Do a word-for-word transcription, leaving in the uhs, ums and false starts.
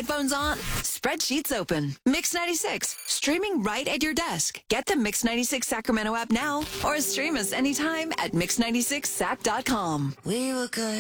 headphones on, spreadsheets open. Mix ninety-six, streaming right at your desk. Get the Mix ninety-six Sacramento app now or stream us anytime at mix ninety-six sac dot com. We were good.